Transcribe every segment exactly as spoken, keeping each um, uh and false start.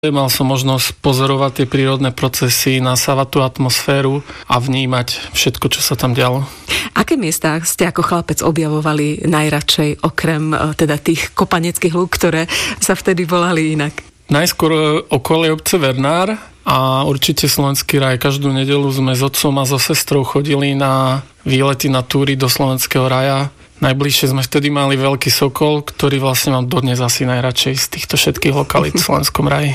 Mal som možnosť pozorovať tie prírodné procesy, nasávať tú atmosféru a vnímať všetko, čo sa tam dialo. Aké miesta ste ako chlapec objavovali najradšej, okrem teda tých kopaneckých lúk, ktoré sa vtedy volali inak? Najskôr okolie obce Vernár a určite Slovenský raj. Každú nedeľu sme s otcom a so sestrou chodili na výlety na túry do Slovenského raja. Najbližšie sme vtedy mali Veľký Sokol, ktorý vlastne mám dodnes asi najradšej z týchto všetkých lokalít v Slovenskom raji.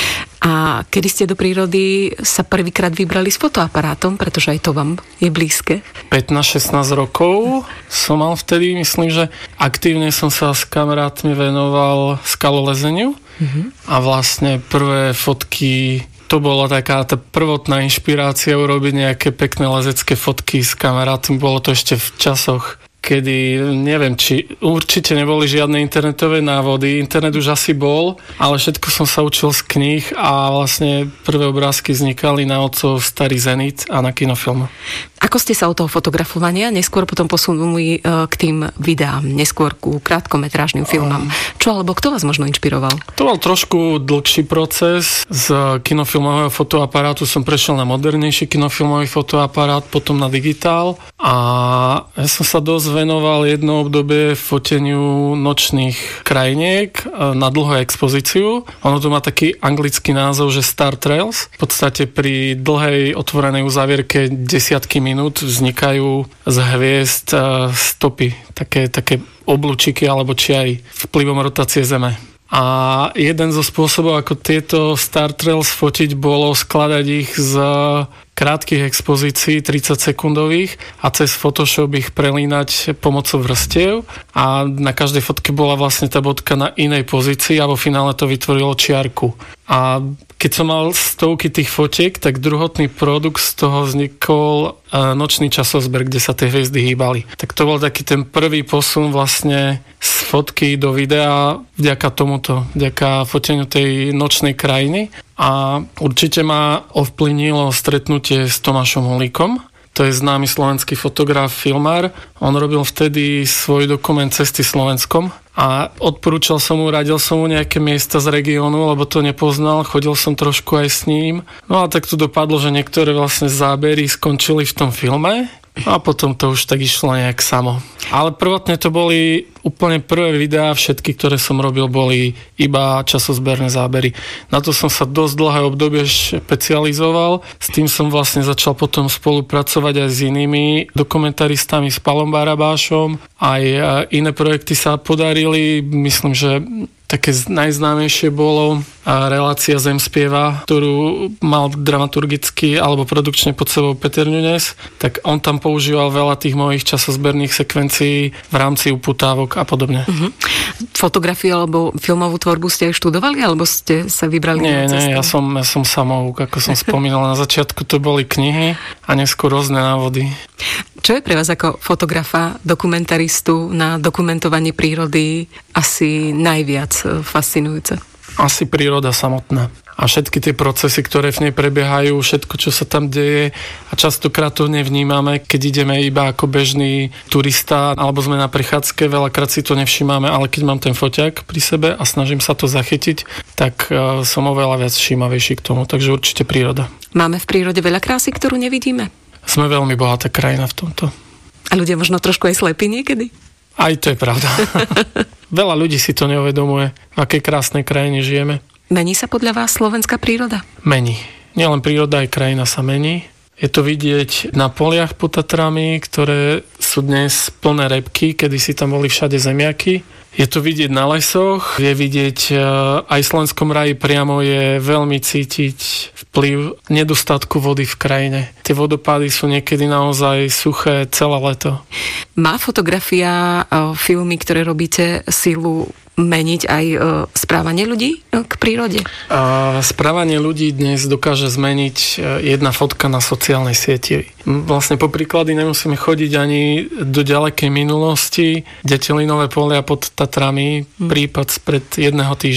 A kedy ste do prírody sa prvýkrát vybrali s fotoaparátom, pretože aj to vám je blízke? pätnásť šestnásť rokov som mal vtedy, myslím, že aktívne som sa s kamarátmi venoval skalolezeniu mm-hmm. a vlastne prvé fotky, to bola taká tá prvotná inšpirácia urobiť nejaké pekné lezecké fotky s kamarátmi. Bolo to ešte v časoch, kedy, neviem, či určite neboli žiadne internetové návody. Internet už asi bol, ale všetko som sa učil z kníh a vlastne prvé obrázky vznikali na otcov Starý Zenit a na kinofilmu. Ako ste sa od toho fotografovania neskôr potom posunuli k tým videám, neskôr ku krátkometrážnym filmom? Čo alebo kto vás možno inšpiroval? To bol trošku dlhší proces. Z kinofilmového fotoaparátu som prešiel na modernejší kinofilmový fotoaparát, potom na digitál a ja som sa dosť venoval jedno obdobie foteniu nočných krajiniek na dlhú expozíciu. Ono to má taký anglický názov, že Star Trails. V podstate pri dlhej otvorenej uzávierke desiatky minút vznikajú z hviezd stopy, také, také oblúčiky alebo čiary vplyvom rotácie Zeme. A jeden zo spôsobov, ako tieto Star Trails fotiť, bolo skladať ich z krátkych expozícií tridsať sekundových a cez Photoshop ich prelínať pomocou vrstiev a na každej fotke bola vlastne tá bodka na inej pozícii a vo finále to vytvorilo čiarku. A keď som mal stovky tých fotiek, tak druhotný produkt z toho vznikol nočný časozber, kde sa tie hviezdy hýbali. Tak to bol taký ten prvý posun vlastne z fotky do videa vďaka tomuto, vďaka foteniu tej nočnej krajiny. A určite ma ovplyvnilo stretnutie s Tomášom Holíkom. To je známy slovenský fotograf, filmár. On robil vtedy svoj dokument Cesty Slovenskom a odporúčal som mu, radil som mu nejaké miesta z regiónu, lebo to nepoznal, chodil som trošku aj s ním. No a tak to dopadlo, že niektoré vlastne zábery skončili v tom filme a potom to už tak išlo nejak samo. Ale prvotne to boli úplne prvé videá, všetky, ktoré som robil, boli iba časozberné zábery. Na to som sa dosť dlhé obdobie špecializoval. S tým som vlastne začal potom spolupracovať aj s inými dokumentaristami, s Palom Barabášom. Aj iné projekty sa podarili. Myslím, že také najznámejšie bolo relácia Zem spieva, ktorú mal dramaturgicky alebo produkčne pod sebou Peter Nunes. Tak on tam používal veľa tých mojich časozberných sekvencií v rámci uputávok a podobne. Uh-huh. Fotografiu alebo filmovú tvorbu ste študovali, alebo ste sa vybrali nie, na cestu? Nie, ja som, ja som samouk, ako som spomínal. Na začiatku to boli knihy a neskôr rôzne návody. Čo je pre vás ako fotografa, dokumentaristu na dokumentovanie prírody asi najviac fascinujúce? Asi príroda samotná. A všetky tie procesy, ktoré v nej prebiehajú, všetko, čo sa tam deje a častokrát to nevnímame, keď ideme iba ako bežný turista alebo sme na prechádzke, veľakrát si to nevšímame, ale keď mám ten foťák pri sebe a snažím sa to zachytiť, tak uh, som oveľa viac všímavejší k tomu, takže určite príroda. Máme v prírode veľa krásy, ktorú nevidíme? Sme veľmi bohatá krajina v tomto. A ľudia možno trošku aj slepí niekedy? Aj to je pravda. Veľa ľudí si to neuvedomuje, v akej krásnej krajine žijeme. Mení sa podľa vás slovenská príroda? Mení. Nielen príroda, aj krajina sa mení. Je to vidieť na poliach pod Tatrami, ktoré sú dnes plné repky, kedysi tam boli všade zemiaky. Je to vidieť na lesoch, je vidieť aj v Slovenskom raji priamo je veľmi cítiť vplyv nedostatku vody v krajine. Tie vodopády sú niekedy naozaj suché celé leto. Má fotografia, filmy, ktoré robíte, silu meniť aj správanie ľudí k prírode? A správanie ľudí dnes dokáže zmeniť jedna fotka na sociálnej sieti. Vlastne po príklady nemusíme chodiť ani do ďalekej minulosti. Detelinové polia pod Tatrami, hmm. prípad spred jedného týždňa.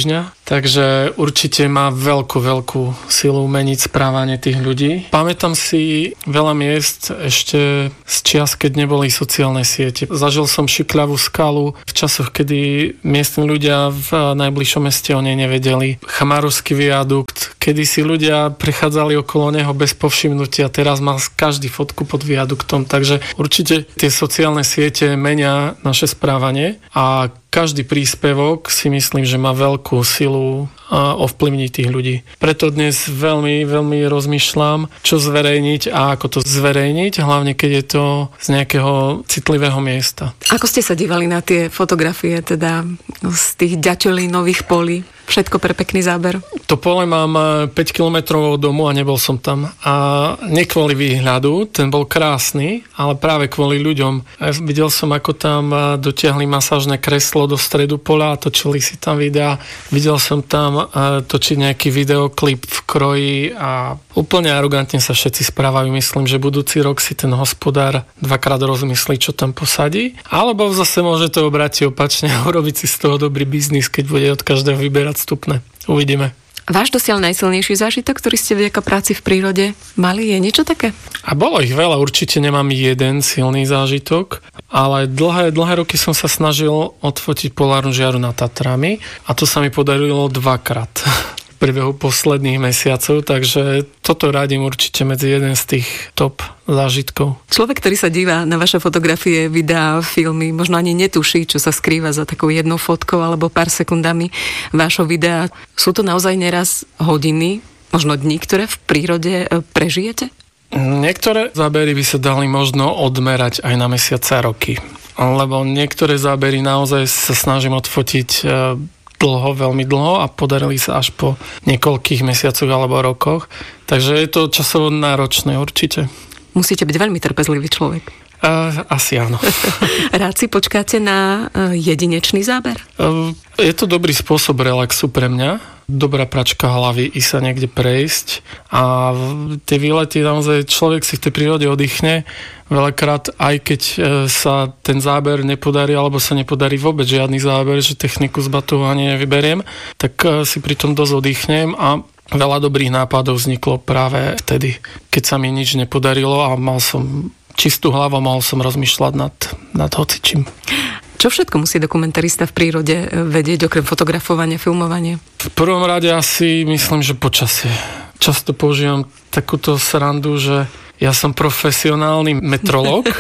takže určite má veľkú, veľkú silu meniť správanie tých ľudí. Pamätám si veľa miest ešte z čias, keď neboli sociálne siete. Zažil som Šikľavú skalu v časoch, kedy miestni ľudia v najbližšom meste o nej nevedeli. Chamarovský viadukt, kedy si ľudia prechádzali okolo neho bez povšimnutia, teraz má každý fotku pod viaduktom, takže určite tie sociálne siete menia naše správanie a každý príspevok si myslím, že má veľkú silu ovplyvniť tých ľudí. Preto dnes veľmi, veľmi rozmýšľam, čo zverejniť a ako to zverejniť, hlavne keď je to z nejakého citlivého miesta. Ako ste sa dívali na tie fotografie, teda z tých ďaťolínových polí? Všetko pre pekný záber? To pole mám päť kilometrov od domu a nebol som tam. A nie kvôli výhľadu, ten bol krásny, ale práve kvôli ľuďom. Ja videl som, ako tam dotiahli masážne kreslo do stredu pola a točili si tam videá. Videl som tam točiť nejaký videoklip v kroji a úplne arogantne sa všetci správajú. Myslím, že budúci rok si ten hospodár dvakrát rozmyslí, čo tam posadí. Alebo zase môže to obrátiť opačne a urobiť si z toho dobrý biznis, keď bude od každého vyberať vstupné. Uvidíme. Váš dosiaľ najsilnejší zážitok, ktorý ste vďaka práci v prírode mali, je niečo také? A bolo ich veľa, určite nemám jeden silný zážitok, ale dlhé, dlhé roky som sa snažil odfotiť polárnu žiaru nad Tatrami a to sa mi podarilo dvakrát v priebehu posledných mesiacov, takže toto radím určite medzi jeden z tých top zážitkov. Človek, ktorý sa díva na vaše fotografie, videá, filmy, možno ani netuší, čo sa skrýva za takou jednou fotkou alebo pár sekundami vášho videa. Sú to naozaj neraz hodiny, možno dní, ktoré v prírode prežijete? Niektoré zábery by sa dali možno odmerať aj na mesiace a roky, lebo niektoré zábery naozaj sa snažím odfotiť dlho, veľmi dlho a podarili sa až po niekoľkých mesiacoch alebo rokoch. Takže je to časovo náročné určite. Musíte byť veľmi trpezlivý človek. Uh, asi áno. Rád si počkáte na uh, jedinečný záber? Uh, je to dobrý spôsob relaxu pre mňa. Dobrá pračka hlavy, i sa niekde prejsť. A tie výlety, naozaj človek si v tej prírode oddychne. Veľakrát, aj keď sa ten záber nepodarí, alebo sa nepodarí vôbec žiadny záber, že techniku z batohu ani nevyberiem, tak si pri tom dosť oddychnem a veľa dobrých nápadov vzniklo práve vtedy, keď sa mi nič nepodarilo a mal som čistú hlavu, mohol som rozmýšľať nad, nad hocičím. Čo všetko musí dokumentarista v prírode vedieť, okrem fotografovania, filmovania? V prvom rade asi myslím, že počasie. Často používam takúto srandu, že ja som profesionálny metrológ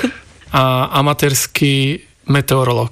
a amatérsky meteorológ.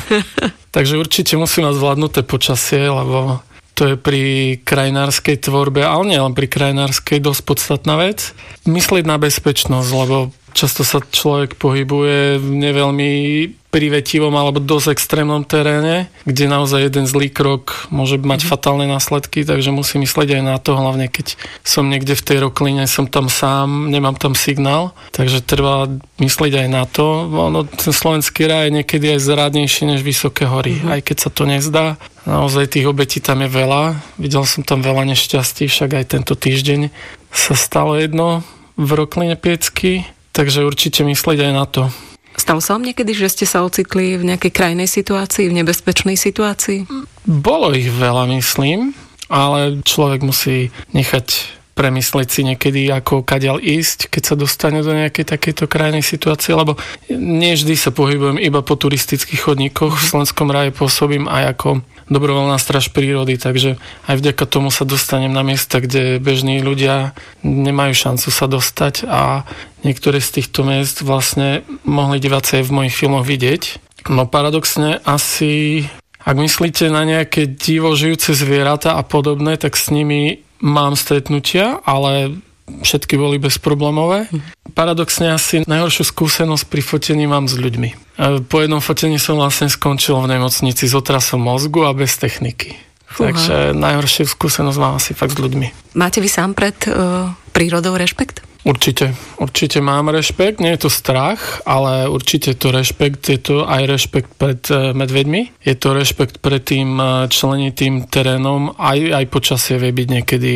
Takže určite musím mať zvládnuté počasie, lebo to je pri krajinárskej tvorbe, ale nie len pri krajinárskej, dosť podstatná vec. Myslieť na bezpečnosť, lebo často sa človek pohybuje v neveľmi privetivom alebo dosť extrémnom teréne, kde naozaj jeden zlý krok môže mať mm. fatálne následky, takže musím myslieť aj na to, hlavne keď som niekde v tej rokline, som tam sám, nemám tam signál, takže treba myslieť aj na to. Ono, ten slovenský raj je niekedy aj zrádnejší než vysoké hory, mm. aj keď sa to nezdá. Naozaj tých obetí tam je veľa, videl som tam veľa nešťastí, však aj tento týždeň sa stalo jedno v rokline Piecky, takže určite myslieť aj na to. Stalo sa vám niekedy, že ste sa ocitli v nejakej krajnej situácii, v nebezpečnej situácii? Bolo ich veľa, myslím, ale človek musí nechať premyslieť si niekedy, ako kadiaľ ísť, keď sa dostane do nejakej takejto krajnej situácie, lebo nie vždy sa pohybujem iba po turistických chodníkoch. V Slovenskom raji pôsobím aj ako dobrovoľná stráž prírody, takže aj vďaka tomu sa dostanem na miesta, kde bežní ľudia nemajú šancu sa dostať a niektoré z týchto miest vlastne mohli diváci aj v mojich filmoch vidieť. No paradoxne asi, ak myslíte na nejaké divo žijúce zvieratá a podobné, tak s nimi mám stretnutia, ale všetky boli bezproblémové. Paradoxne asi najhoršiu skúsenosť pri fotení mám s ľuďmi. Po jednom fotení som vlastne skončil v nemocnici s otrasom mozgu a bez techniky. Fúha. Takže najhoršiu skúsenosť mám asi fakt s ľuďmi. Máte vy sám pred uh, prírodou rešpekt? Určite, určite mám rešpekt, nie je to strach, ale určite je to rešpekt, je to aj rešpekt pred medveďmi, je to rešpekt pred tým členitým terénom, aj, aj počasie vie byť niekedy ako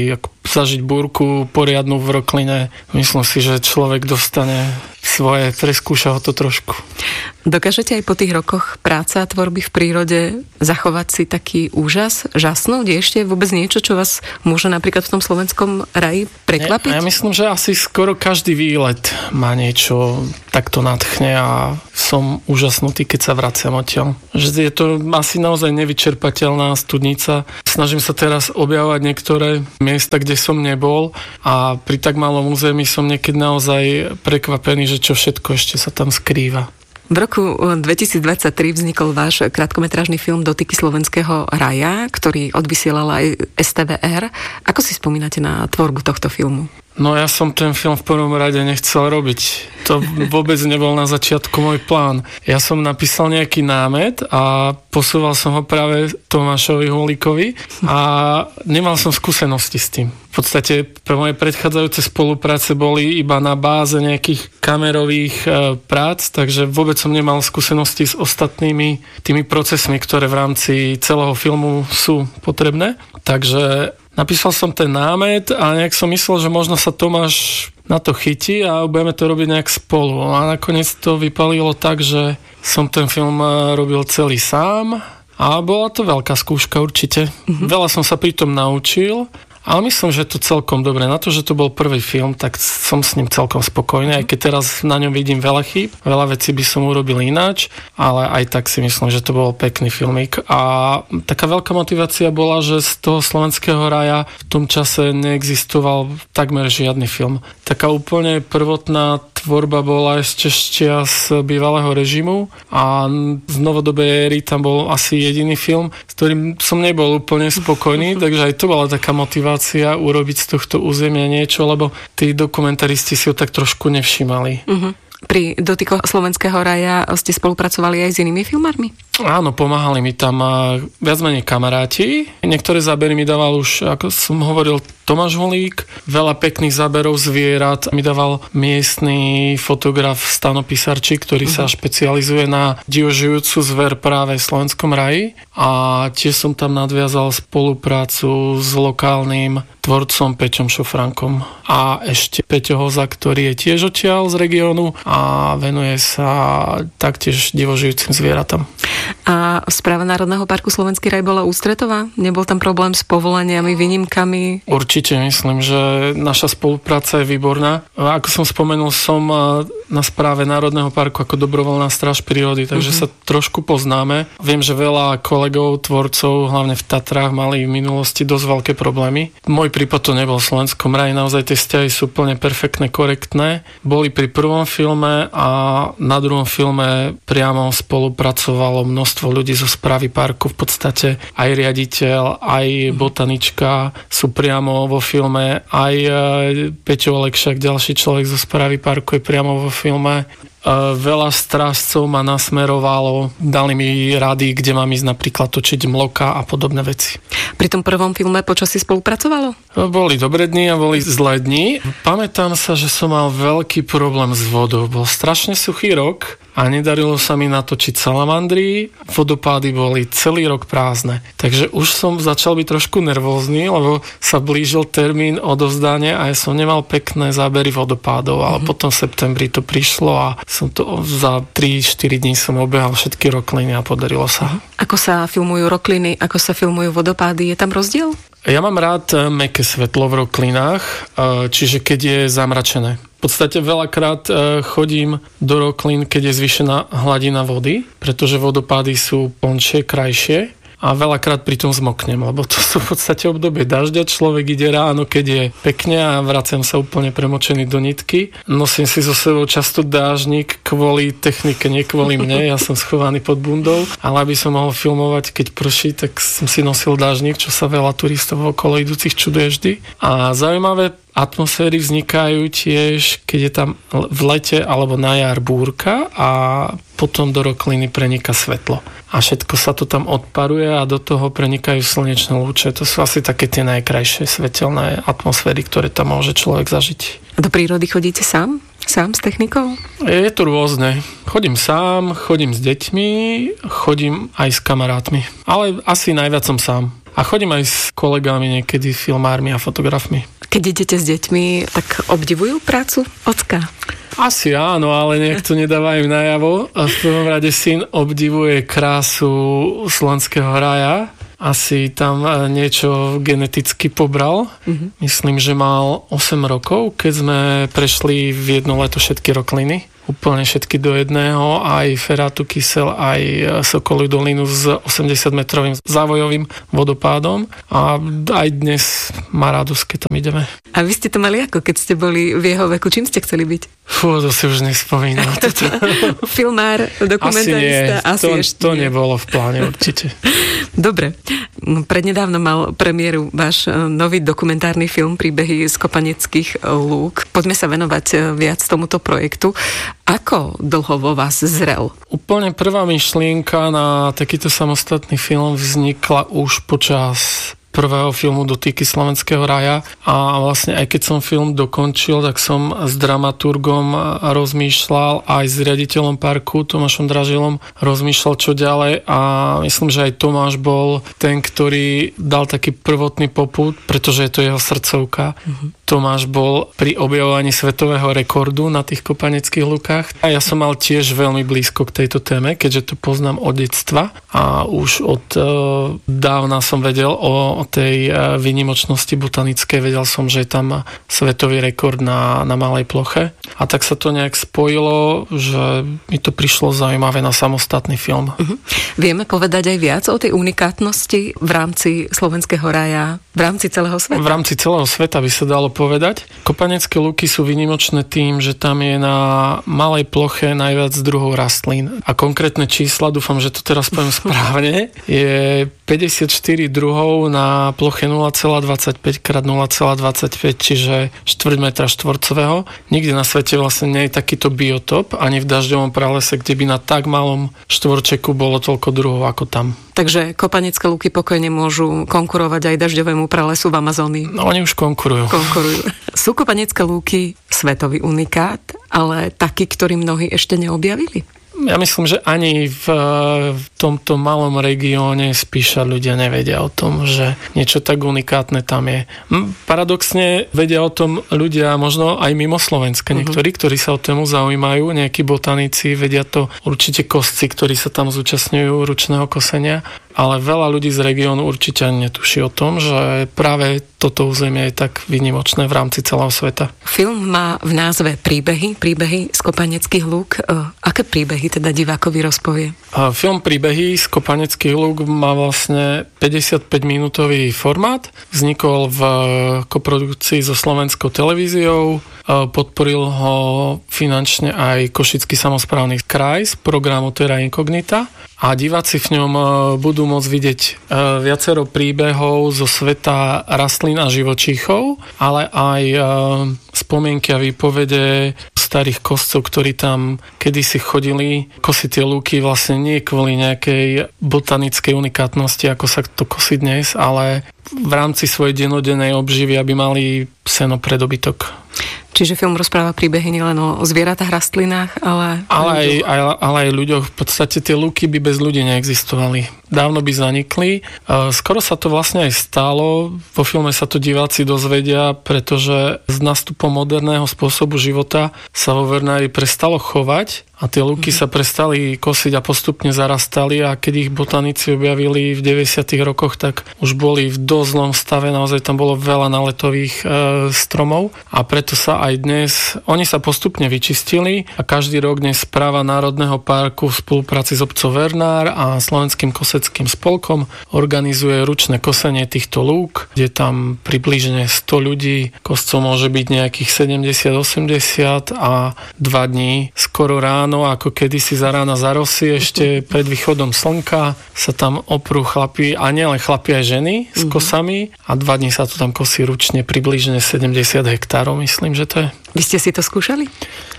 zažiť búrku poriadnu v Rokline. Myslím si, že človek dostane svoje, preskúša ho to trošku. Dokážete aj po tých rokoch práce a tvorby v prírode zachovať si taký úžas, žasnúť? Je ešte vôbec niečo, čo vás môže napríklad v tom slovenskom raji prekvapiť? Ja, ja myslím, že asi skoro každý výlet má niečo takto nadchne a som úžasnutý, keď sa vraciam odtiaľ. Že je to asi naozaj nevyčerpateľná studnica. Snažím sa teraz objavovať niektoré miesta, kde som nebol a pri tak malom území som niekedy naozaj prekvapený, že čo všetko ešte sa tam skrýva. V roku dvetisícdvadsaťtri vznikol váš krátkometrážny film Dotyky slovenského raja, ktorý odvysielala aj es té vé er. Ako si spomínate na tvorbu tohto filmu? No ja som ten film v prvom rade nechcel robiť. To vôbec nebol na začiatku môj plán. Ja som napísal nejaký námet a posúval som ho práve Tomášovi Holíkovi a nemal som skúsenosti s tým. V podstate pre moje predchádzajúce spolupráce boli iba na báze nejakých kamerových e, prác, takže vôbec som nemal skúsenosti s ostatnými tými procesmi, ktoré v rámci celého filmu sú potrebné. Takže napísal som ten námet a nejak som myslel, že možno sa Tomáš na to chytí a budeme to robiť nejak spolu. A nakoniec to vypalilo tak, že som ten film robil celý sám a bola to veľká skúška určite. Mm-hmm. Veľa som sa pri tom naučil. Ale myslím, že to celkom dobre. Na to, že to bol prvý film, tak som s ním celkom spokojný. Aj keď teraz na ňom vidím veľa chýb, veľa vecí by som urobil ináč, ale aj tak si myslím, že to bol pekný filmík. A taká veľká motivácia bola, že z toho slovenského raja v tom čase neexistoval takmer žiadny film. Taká úplne prvotná tvorba bola ešte z bývalého režimu a z novodobej éry tam bol asi jediný film, s ktorým som nebol úplne spokojný, takže aj to bola taká motivácia urobiť z tohto územia niečo, lebo tí dokumentaristi si ho tak trošku nevšímali. Uh-huh. Pri Dotykoch slovenského raja ste spolupracovali aj s inými filmármi? Áno, pomáhali mi tam viac menej kamaráti. Niektoré zábery mi dával už, ako som hovoril, Tomáš Holík. Veľa pekných záberov zvierat mi dával miestny fotograf Stano Pisarčík, ktorý uh-huh. sa špecializuje na divožijúcu zver práve v slovenskom raji. A tiež som tam nadviazal spoluprácu s lokálnym tvorcom Peťom Šofrankom. A ešte Peťo Hoza, ktorý je tiež odtiaľ z regiónu a venuje sa taktiež divožijúcim zvieratám. A správa Národného parku Slovenský raj bola ústretová? Nebol tam problém s povolaniami, výnimkami? Určite myslím, že naša spolupráca je výborná. Ako som spomenul, som na správe Národného parku ako dobrovoľná stráž prírody, takže uh-huh. sa trošku poznáme. Viem, že veľa kolegov, tvorcov, hlavne v Tatrách, mali v minulosti dosť veľké problémy. Môj prípad to nebol v Slovenskom raji, naozaj tie vzťahy sú úplne perfektné, korektné. Boli pri prvom filme a na druhom filme priamo spolupracovalo množstvo ľudí zo správy parku, v podstate aj riaditeľ, aj botanička sú priamo vo filme, aj Peťo Olekšák, ďalší človek zo správy parku je priamo vo filme. Veľa strážcov ma nasmerovalo, dali mi rady, kde mám ísť napríklad točiť mloka a podobné veci. Pri tom prvom filme počasí spolupracovalo? Boli dobré dni a boli zlé dni. Pamätám sa, že som mal veľký problém s vodou. Bol strašne suchý rok a nedarilo sa mi natočiť salamandry. Vodopády boli celý rok prázdne. Takže už som začal byť trošku nervózny, lebo sa blížil termín odovzdania a ja som nemal pekné zábery vodopádov, ale mm-hmm. potom v septembri to prišlo a som to za tri štyri dní som obehal všetky rokliny a podarilo sa. Ako sa filmujú rokliny, ako sa filmujú vodopády, je tam rozdiel? Ja mám rád mäkké svetlo v roklinách, čiže keď je zamračené. V podstate veľakrát chodím do roklín, keď je zvýšená hladina vody, pretože vodopády sú plnšie, krajšie. A veľakrát pri tom zmoknem, lebo to sú v podstate obdobie dažďa, človek ide ráno, keď je pekne a vraciam sa úplne premočený do nitky. Nosím si so sebou často dážnik kvôli technike, nie kvôli mne, ja som schovaný pod bundou, ale aby som mohol filmovať, keď prší, tak som si nosil dážnik, čo sa veľa turistov okolo idúcich čuduje vždy. A zaujímavé atmosféry vznikajú tiež, keď je tam v lete alebo na jar búrka a potom do rokliny preniká svetlo. A všetko sa to tam odparuje a do toho prenikajú slnečné lúče. To sú asi také tie najkrajšie svetelné atmosféry, ktoré tam môže človek zažiť. A do prírody chodíte sám? Sám s technikou? Je to rôzne. Chodím sám, chodím s deťmi, chodím aj s kamarátmi. Ale asi najviac som sám. A chodím aj s kolegami, niekedy filmármi a fotografmi. Keď idete s deťmi, tak obdivujú prácu ocka? Asi áno, ale nech to nedávajú najavo. A v prvom rade syn obdivuje krásu Slovenského raja. Asi tam niečo geneticky pobral. Mm-hmm. Myslím, že mal osem rokov, keď sme prešli v jedno leto všetky rokliny. Úplne všetky do jedného, aj Ferátu Kysel, aj Sokolú dolinu s osemdesiatmetrovým závojovým vodopádom. A aj dnes má radosť, keď tam ideme. A vy ste to mali ako, keď ste boli v jeho veku? Čím ste chceli byť? Fú, to si už nespomínam. Filmár, dokumentarista? Asi nie, asi to, to nebolo v pláne určite. Dobre. Prednedávno mal premiéru váš nový dokumentárny film Príbehy z Kopaneckých lúk. Poďme sa venovať viac tomuto projektu. Ako dlho vo vás zrel? Úplne prvá myšlienka na takýto samostatný film vznikla už počas prvého filmu Dotýky Slovenského raja a vlastne aj keď som film dokončil, tak som s dramaturgom rozmýšľal, aj s riaditeľom parku Tomášom Dražilom rozmýšľal čo ďalej a myslím, že aj Tomáš bol ten, ktorý dal taký prvotný popud, pretože je to jeho srdcovka. Mm-hmm. Tomáš bol pri objavovaní svetového rekordu na tých kopaneckých lukách a ja som mal tiež veľmi blízko k tejto téme, keďže to poznám od detstva a už od e, dávna som vedel o, o tej e, výnimočnosti botanickej, vedel som, že je tam svetový rekord na, na malej ploche a tak sa to nejak spojilo, že mi to prišlo zaujímavé na samostatný film. Uh-huh. Vieme povedať aj viac o tej unikátnosti v rámci Slovenského raja, v rámci celého sveta? V rámci celého sveta by sa dalo povedať. Kopanecké lúky sú výnimočné tým, že tam je na malej ploche najviac druhov rastlín. A konkrétne čísla, dúfam, že to teraz poviem správne, je päťdesiatštyri druhov na ploche nula celá dvadsaťpäť krát nula celá dvadsaťpäť, čiže štvrť metra štvorcového. Nikde na svete vlastne nie je takýto biotop, ani v dažďovom pralese, kde by na tak malom štvorčeku bolo toľko druhov ako tam. Takže kopanecké lúky pokojne môžu konkurovať aj dažďovému pralesu v Amazónii. No, oni už konkurujú. Konkurujú. Sú kopanecké lúky svetový unikát, ale taký, ktorý mnohí ešte neobjavili? Ja myslím, že ani v, v tomto malom regióne spíša ľudia nevedia o tom, že niečo tak unikátne tam je. Paradoxne vedia o tom ľudia možno aj mimo Slovenska. Niektorí, ktorí sa o tému zaujímajú, nejakí botanici, vedia to určite kosci, ktorí sa tam zúčastňujú ručného kosenia. Ale veľa ľudí z regiónu určite netuší o tom, že práve toto územie je tak výnimočné v rámci celého sveta. Film má v názve Príbehy, príbehy z Kopaneckých lúk. Aké príbehy teda divákovi rozpovie? Film Príbehy z Kopaneckých lúk má vlastne päťdesiatpäť minútový formát. Vznikol v koprodukcii so Slovenskou televíziou. Podporil ho finančne aj Košický samosprávny kraj z programu Terra Incognita. A diváci v ňom budú môcť vidieť viacero príbehov zo sveta rastlín a živočíchov, ale aj spomienky a výpovede starých koscov, ktorí tam kedysi chodili kosiť tie lúky, vlastne nie kvôli nejakej botanickej unikátnosti, ako sa to kosí dnes, ale v rámci svojej dennodennej obživy, aby mali seno pre dobytok. Čiže film rozpráva príbehy nielen o zvieratách, rastlinách, ale... Ale aj, aj, ale aj ľuďoch. V podstate tie lúky by bez ľudí neexistovali. Dávno by zanikli. Skoro sa to vlastne aj stalo. Vo filme sa to diváci dozvedia, pretože s nástupom moderného spôsobu života sa vo Vernári prestalo chovať a tie lúky mm. sa prestali kosiť a postupne zarastali a keď ich botanici objavili v deväťdesiatych rokoch, tak už boli v dosť zlom stave, naozaj tam bolo veľa naletových e, stromov a preto sa aj dnes, oni sa postupne vyčistili a každý rok dnes Správa Národného parku v spolupráci s obcov Vernár a Slovenským koseckým spolkom organizuje ručné kosenie týchto lúk, kde tam približne sto ľudí, koscov môže byť nejakých sedemdesiat osemdesiat a dva dní skoro ráno, ako kedysi za rána za rosy, ešte pred východom slnka sa tam oprú chlapi, a nielen chlapi aj ženy s kosami a dva dní sa to tam kosí ručne, približne sedemdesiat hektárov, myslím, že to je. Vy ste si to skúšali?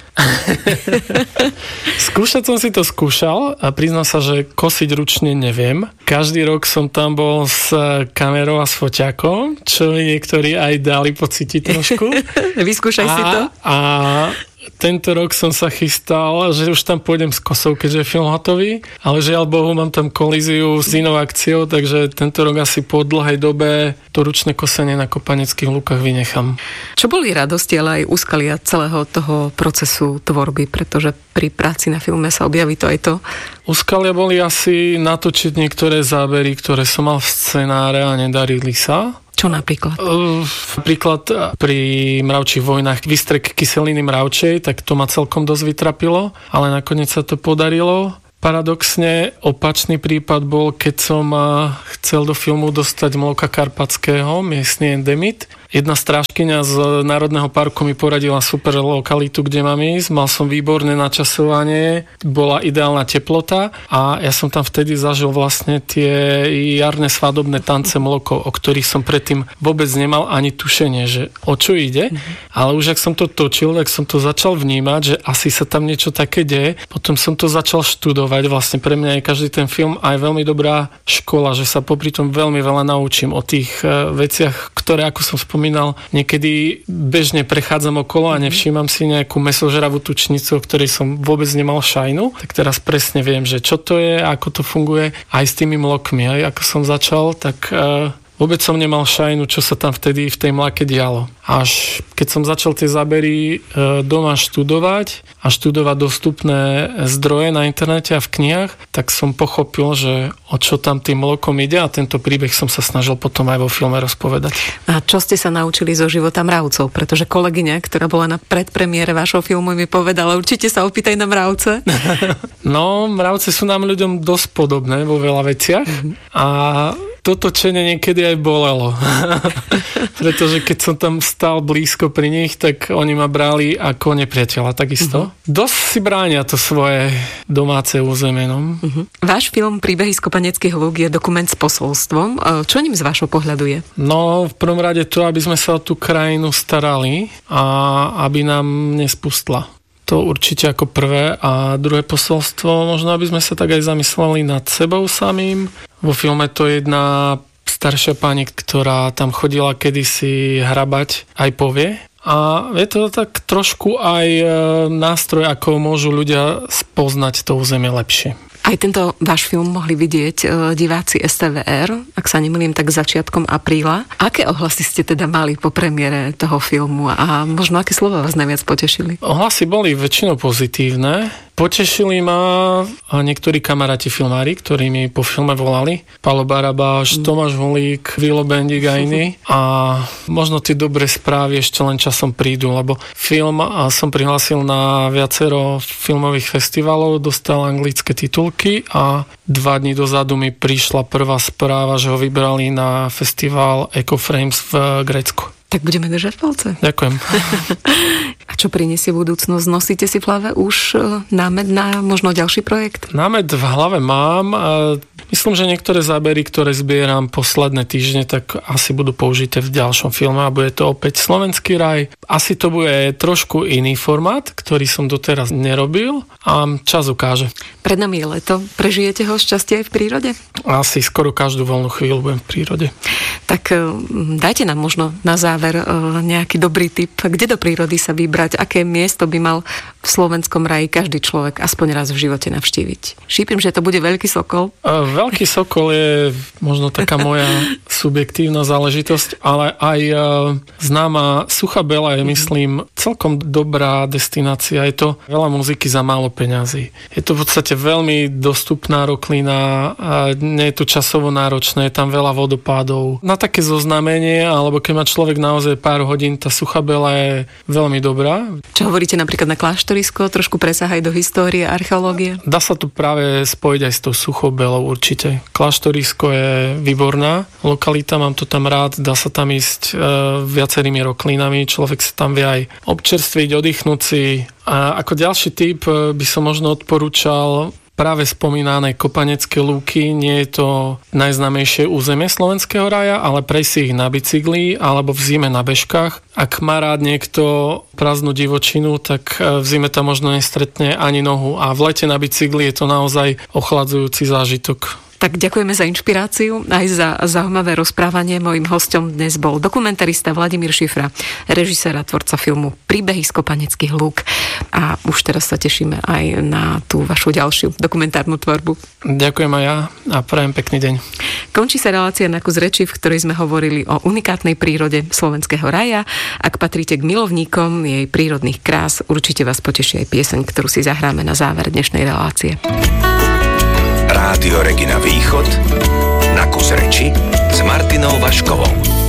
Skúšať som si to skúšal a priznám sa, že kosiť ručne neviem. Každý rok som tam bol s kamerou a s foťakom, čo mi niektorí aj dali pocítiť trošku. Vyskúšaj a, si to. A tento rok som sa chystal, že už tam pôjdem s kosou, keďže je film hotový, ale žiaľ Bohu, mám tam kolíziu s inou akciou, takže tento rok asi po dlhej dobe to ručné kosenie na kopaneckých lúkach vynechám. Čo boli radosti, ale aj úskalia celého toho procesu tvorby, pretože pri práci na filme sa objaví to aj to? Úskalia boli asi natočiť niektoré zábery, ktoré som mal v scenáre a nedarili sa. Čo napríklad? Uh, napríklad pri Mravčích vojnách výstrek kyseliny mravčej, tak to ma celkom dosť vytrapilo, ale nakoniec sa to podarilo. Paradoxne opačný prípad bol, keď som chcel do filmu dostať mloka karpatského, miestny endemit. Jedna strážkyňa z Národného parku mi poradila super lokalitu, kde mám ísť. Mal som výborné načasovanie, bola ideálna teplota a ja som tam vtedy zažil vlastne tie jarné svadobné tance mlokov, o ktorých som predtým vôbec nemal ani tušenie, že o čo ide. Mm-hmm. Ale už ak som to točil, tak som to začal vnímať, že asi sa tam niečo také deje. Potom som to začal študovať. Vlastne pre mňa je každý ten film aj veľmi dobrá škola, že sa popri tom veľmi veľa naučím o tých veciach, ktoré, ako som spomínal, niekedy bežne prechádzam okolo a nevšímam si nejakú mäsožravú tučnicu, o ktorej som vôbec nemal šajnu. Tak teraz presne viem, že čo to je, ako to funguje aj s tými mlokmi. Aj ako som začal, tak uh, vôbec som nemal šajnu, čo sa tam vtedy v tej mlake dialo. Až keď som začal tie zábery uh, doma študovať a študovať dostupné zdroje na internete a v knihách, tak som pochopil, že o čo tam tým mlokom ide a tento príbeh som sa snažil potom aj vo filme rozpovedať. A čo ste sa naučili zo života mravcov? Pretože kolegyňa, ktorá bola na predpremiére vášho filmu, mi povedala, určite sa opýtaj na mravce. No, mravce sú nám ľuďom dosť podobné vo veľa veciach mm-hmm. a to točenie niekedy aj bolelo. Pretože keď som tam stál blízko pri nich, tak oni ma brali ako nepriateľa, takisto. Uh-huh. Dosť si bránia to svoje domáce územie. No. Uh-huh. Váš film Príbehy z kopaneckých lúk je dokument s posolstvom. Čo ním z vášho pohľadu je? No, v prvom rade to, aby sme sa o tú krajinu starali a aby nám nespustla. To určite ako prvé. A druhé posolstvo, možno aby sme sa tak aj zamysleli nad sebou samým. Vo filme to je jedna staršia pani, ktorá tam chodila kedysi hrabať, aj povie. A je to tak trošku aj nástroj, ako môžu ľudia spoznať to územie lepšie. Aj tento váš film mohli vidieť diváci es té vé er, ak sa nemýlim, tak začiatkom apríla. Aké ohlasy ste teda mali po premiére toho filmu a možno aké slova vás najviac potešili? Ohlasy boli väčšinou pozitívne. Potešili ma niektorí kamaráti filmári, ktorí mi po filme volali. Pálo Barabáš, mm. Tomáš Hulík, Vilo Bendik a iní. A možno tie dobré správy ešte len časom prídu, lebo film som prihlásil na viacero filmových festivalov, dostal anglické titulky a dva dní dozadu mi prišla prvá správa, že ho vybrali na festival Ecoframes v Grécku. Tak budeme držať palce. Ďakujem. A čo prinesie budúcnosť? Nosíte si v hlave už námed na možno ďalší projekt? Námed v hlave mám. Myslím, že niektoré zábery, ktoré zbieram posledné týždne, tak asi budú použité v ďalšom filme a bude to opäť Slovenský raj. Asi to bude trošku iný formát, ktorý som doteraz nerobil a čas ukáže. Pred nami je leto. Prežijete ho šťastie aj v prírode? Asi skoro každú voľnú chvíľu budem v prírode. Tak dajte nám možno na záver nejaký dobrý tip, kde do prírody sa vybrať, aké miesto by mal v slovenskom raji každý človek aspoň raz v živote navštíviť. Šípim, že to bude Veľký Sokol. Veľký Sokol je možno taká moja subjektívna záležitosť, ale aj známa Suchá Bela je, myslím, celkom dobrá destinácia. Je to veľa muziky za málo peňazí. Je to v podstate veľmi dostupná roklina, nie je to časovo náročné, je tam veľa vodopádov. Na také zoznámenie, alebo keď má človek naozaj pár hodín, tá Suchá Bela je veľmi dobrá. Čo hovoríte napríklad na kláštorisko? Trošku presahaj do histórie, archeológie? Dá sa tu práve spojiť aj s tou Suchou Belou určite. Kláštorisko je výborná lokalita, mám to tam rád, dá sa tam ísť e, viacerými roklinami, človek sa tam vie aj občerstviť, oddychnúť si. A ako ďalší tip by som možno odporúčal práve spomínané Kopanecké lúky. Nie je to najznámejšie územie Slovenského raja, ale prejsť si ich na bicykli alebo v zime na bežkách. Ak má rád niekto prázdnu divočinu, tak v zime tam možno nestretne ani nohu a v lete na bicykli je to naozaj ochladzujúci zážitok. Tak ďakujeme za inšpiráciu, aj za zaujímavé rozprávanie. Mojím hosťom dnes bol dokumentarista Vladimír Šifra, režisér a tvorca filmu Príbehy z Kopaneckých lúk. A už teraz sa tešíme aj na tú vašu ďalšiu dokumentárnu tvorbu. Ďakujem aj ja a prajem pekný deň. Končí sa relácia Na kus reči, v ktorej sme hovorili o unikátnej prírode slovenského raja. Ak patríte k milovníkom jej prírodných krás, určite vás poteší aj pieseň, ktorú si zahráme na záver dnešnej relácie. Rádio Regina Východ, Na kus reči s Martinou Vaškovou.